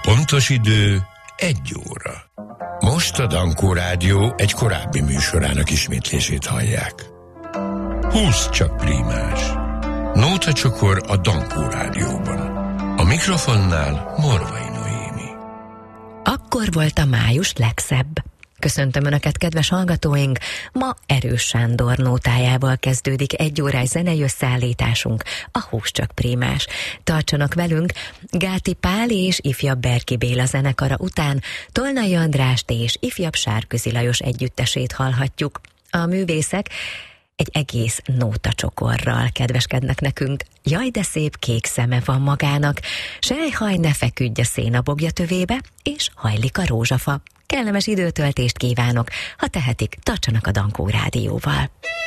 pontos idő 1 óra. Most a Dankó Rádió egy korábbi műsorának ismétlését hallják. 20 csak prímás. Nótacsokor a Dankó Rádióban. A mikrofonnál Morvai Noémi. Akkor volt a május legszebb. Köszöntöm Önöket, kedves hallgatóink! Ma Erős Sándor nótájával kezdődik 1 órás zenei összeállításunk, a 20 csak prímás. Tartsanak velünk, Gáti Pál és ifjabb Berki Béla zenekara után Tolnai Andrást és ifjabb Sárközi Lajos együttesét hallhatjuk. A művészek egy egész nótacsokorral kedveskednek nekünk. Jaj, de szép kék szeme van magának, selyhaj, ne feküdj a szénabogja tövébe, és hajlik a rózsafa. Kellemes időtöltést kívánok, ha tehetik, tartsanak a Dankó Rádióval.